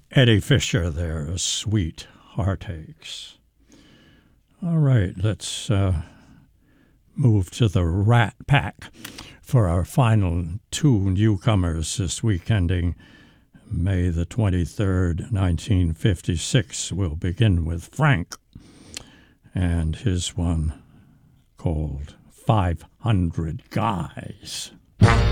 Eddie Fisher there, Sweet Heartaches. All right, let's move to the Rat Pack for our final two newcomers this week, ending May the 23rd, 1956. We'll begin with Frank and his one called 500 Guys.